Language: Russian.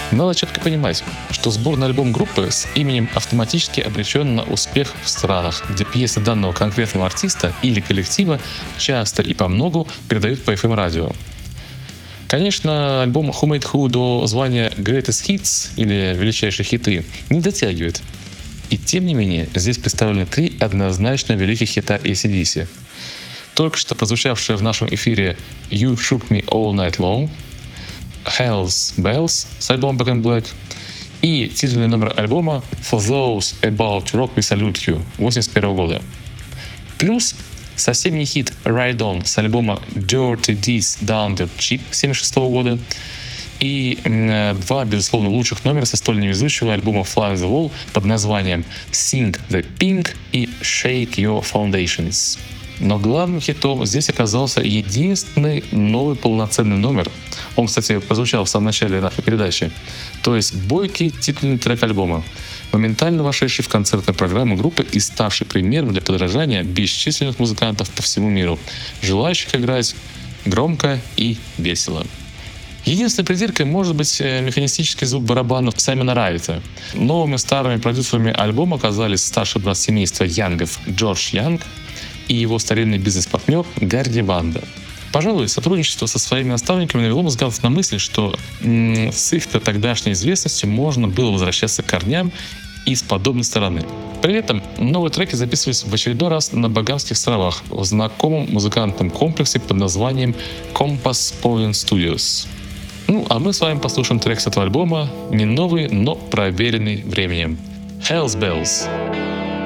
Надо четко понимать, что сбор на альбом группы с именем автоматически обречен на успех в странах, где пьесы данного конкретного артиста или коллектива часто и по многу передают по FM-радио. Конечно, альбом Who Made Who до звания Greatest Hits или величайшие хиты не дотягивает. И тем не менее, здесь представлены 3 однозначно великих хита AC/DC. Только что прозвучавшие в нашем эфире You Shook Me All Night Long, Hell's Bells с альбома Back in Black и титульный номер альбома For Those About to Rock We Salute You 1981 года. Плюс совсем не хит Ride On с альбома Dirty Deeds Down the Cheap 1976 года и 2, безусловно, лучших номера со столь невезучего альбома Fly the Wall под названием Sing the Pink и Shake Your Foundations. Но главным хитом здесь оказался единственный новый полноценный номер. Он, кстати, прозвучал в самом начале нашей передачи. То есть бойкий титульный трек альбома, моментально вошедший в концертную программу группы и ставший примером для подражания бесчисленных музыкантов по всему миру, желающих играть громко и весело. Единственной придиркой может быть механистический звук барабанов Саймона Райта. Новыми старыми продюсерами альбома оказались старший брат семейства Янгов Джордж Янг и его старинный бизнес-партнер Гарри Ванда. Пожалуй, сотрудничество со своими наставниками навело музыкантов на мысль, что с их-то тогдашней известностью можно было возвращаться к корням и с подобной стороны. При этом новые треки записывались в очередной раз на Багамских островах в знакомом музыкантном комплексе под названием Compass Point Studios. А мы с вами послушаем трек с этого альбома, не новый, но проверенный временем. Hell's Bells.